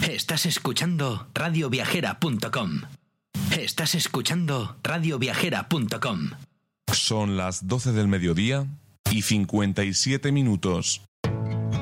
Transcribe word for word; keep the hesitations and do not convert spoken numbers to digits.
Estás escuchando radio viajera punto com. Estás escuchando radio viajera punto com. Son las doce del mediodía y cincuenta y siete minutos.